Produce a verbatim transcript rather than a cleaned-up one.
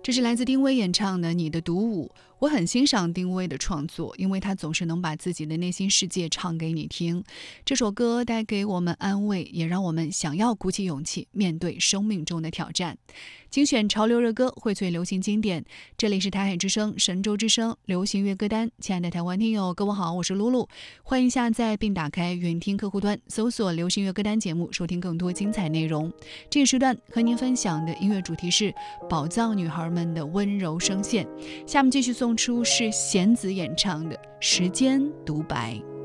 这是来自丁薇演唱的《你的独舞》。我很欣赏丁薇的创作，因为她总是能把自己的内心世界唱给你听。这首歌带给我们安慰，也让我们想要鼓起勇气面对生命中的挑战。精选潮流热歌，荟萃流行经典。这里是台海之声、神州之声流行乐歌单。亲爱的台湾听友，各位好，我是露露，欢迎下载并打开云听客户端，搜索流行乐歌单节目，收听更多精彩内容。这一时段和您分享的音乐主题是宝藏女孩们的温柔声线。下面继续送出是弦子演唱的《时间独白》。